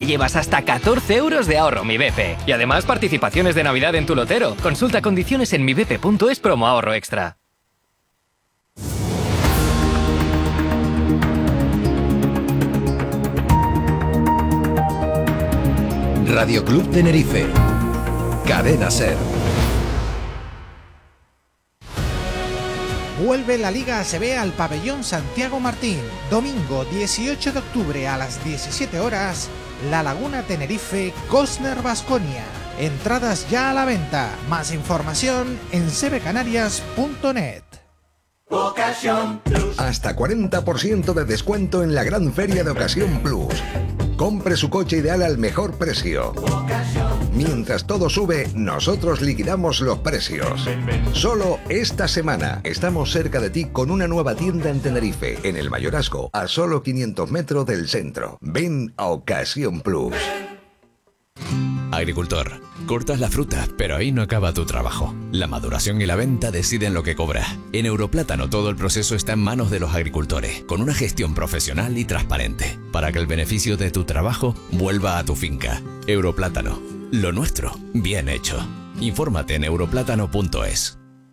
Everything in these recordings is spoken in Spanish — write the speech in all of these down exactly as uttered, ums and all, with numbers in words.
llevas hasta catorce euros de ahorro Mi B P. Y además participaciones de Navidad en tu lotero. Consulta condiciones en mi b p punto es promo ahorro extra. Radio Club Tenerife. Cadena Ser. Vuelve la Liga A C B al pabellón Santiago Martín. Domingo dieciocho de octubre a las diecisiete horas, La Laguna Tenerife, Cosner Baskonia. Entradas ya a la venta. Más información en c b canarias punto net. Ocasión Plus. Hasta cuarenta por ciento de descuento en la gran feria de Ocasión Plus. Compre su coche ideal al mejor precio. Mientras todo sube, nosotros liquidamos los precios. Solo esta semana estamos cerca de ti con una nueva tienda en Tenerife, en el Mayorazgo, a solo quinientos metros del centro. Ven a Ocasión Plus. Agricultor, cortas la fruta, pero ahí no acaba tu trabajo. La maduración y la venta deciden lo que cobras. En Europlátano todo el proceso está en manos de los agricultores, con una gestión profesional y transparente, para que el beneficio de tu trabajo vuelva a tu finca. Europlátano, lo nuestro, bien hecho. Infórmate en europlátano punto es.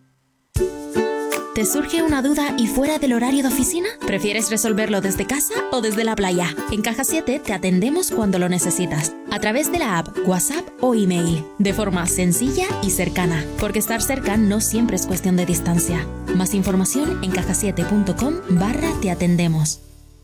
¿Te surge una duda y fuera del horario de oficina? ¿Prefieres resolverlo desde casa o desde la playa? En Caja siete te atendemos cuando lo necesitas, a través de la app, WhatsApp o email, de forma sencilla y cercana, porque estar cerca no siempre es cuestión de distancia. Más información en caja siete punto com barra te atendemos.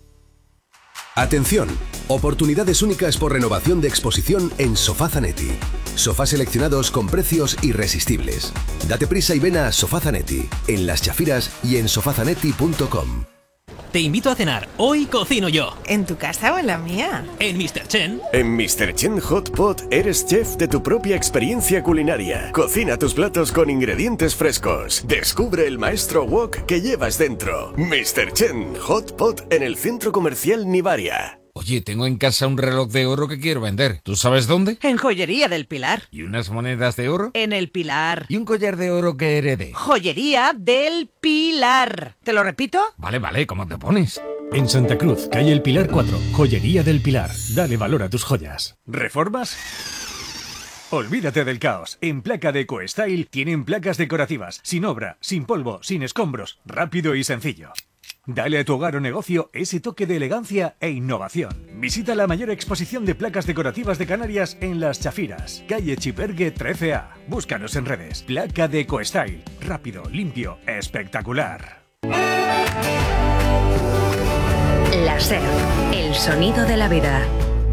Atención, oportunidades únicas por renovación de exposición en Sofá Zanetti. Sofás seleccionados con precios irresistibles. Date prisa y ven a Sofá Zanetti, en Las Chafiras y en sofá zanetti punto com. Te invito a cenar. Hoy cocino yo. ¿En tu casa o en la mía? En mister Chen. En mister Chen Hot Pot eres chef de tu propia experiencia culinaria. Cocina tus platos con ingredientes frescos. Descubre el maestro wok que llevas dentro. mister Chen Hot Pot en el Centro Comercial Nivaria. Oye, tengo en casa un reloj de oro que quiero vender. ¿Tú sabes dónde? En Joyería del Pilar. ¿Y unas monedas de oro? En el Pilar. ¿Y un collar de oro que heredé? Joyería del Pilar. ¿Te lo repito? Vale, vale, ¿cómo te pones? En Santa Cruz, calle El Pilar cuatro, Joyería del Pilar. Dale valor a tus joyas. ¿Reformas? Olvídate del caos. En Placa de EcoStyle tienen placas decorativas, sin obra, sin polvo, sin escombros, rápido y sencillo. Dale a tu hogar o negocio ese toque de elegancia e innovación. Visita la mayor exposición de placas decorativas de Canarias en Las Chafiras, calle Chipergue trece A. Búscanos en redes. Placa de EcoStyle. Rápido, limpio, espectacular. La SER, el sonido de la vida.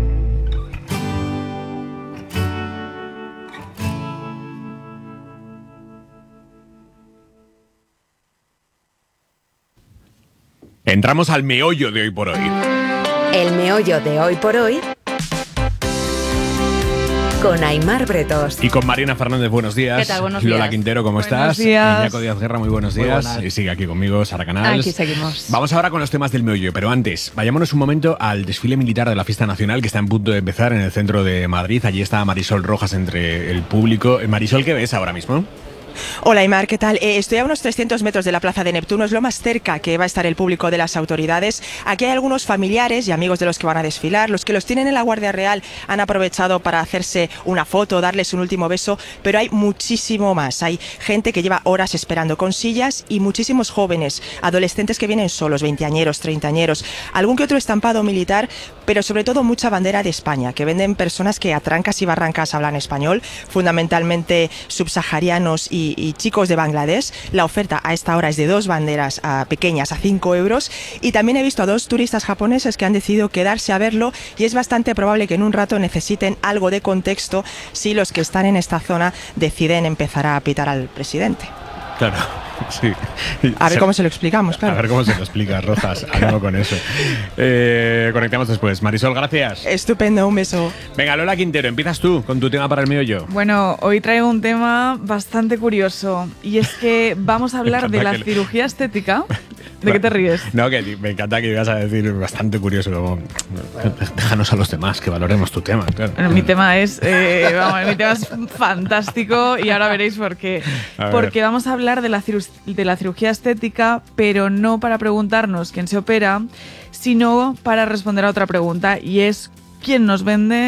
Entramos al meollo de hoy por hoy. El meollo de hoy por hoy con Aimar Bretos. Y con Marina Fernández, buenos días. ¿Qué tal? Buenos Lola días. Quintero, ¿cómo Buenos estás? días. Iñaco Díaz Guerra, muy buenos Muy días. buenas. Y sigue aquí conmigo, Sara Canals. Aquí seguimos. Vamos ahora con los temas del meollo, pero antes, vayámonos un momento al desfile militar de la Fiesta Nacional que está en punto de empezar en el centro de Madrid. Allí está Marisol Rojas entre el público. Marisol, ¿qué ves ahora mismo? Hola Aimar, ¿qué tal? Eh, estoy a unos trescientos metros de la Plaza de Neptuno, es lo más cerca que va a estar el público de las autoridades. Aquí hay algunos familiares y amigos de los que van a desfilar. Los que los tienen en la Guardia Real han aprovechado para hacerse una foto, darles un último beso, pero hay muchísimo más. Hay gente que lleva horas esperando con sillas y muchísimos jóvenes, adolescentes que vienen solos, veinteañeros, treintañeros, algún que otro estampado militar, pero sobre todo mucha bandera de España, que venden personas que a trancas y barrancas hablan español, fundamentalmente subsaharianos y, y chicos de Bangladesh. La oferta a esta hora es de dos banderas a, pequeñas a cinco euros, y también he visto a dos turistas japoneses que han decidido quedarse a verlo, y es bastante probable que en un rato necesiten algo de contexto si los que están en esta zona deciden empezar a pitar al presidente. Claro, sí. A ver cómo se lo explicamos, claro. A ver cómo se lo explica, Rojas. Ánimo con eso. Eh, conectamos después. Marisol, gracias. Estupendo, un beso. Venga, Lola Quintero, empiezas tú con tu tema para el meollo. Bueno, hoy traigo un tema bastante curioso, y es que vamos a hablar de la que... cirugía estética. ¿De qué te ríes? No, que me encanta que ibas a decir bastante curioso. Como, déjanos a los demás, que valoremos tu tema. Claro. Bueno, mi tema es, eh, vamos, mi tema es fantástico, y ahora veréis por qué. Porque vamos a hablar de la, ciru- de la cirugía estética, pero no para preguntarnos quién se opera, sino para responder a otra pregunta, y es ¿quién nos vende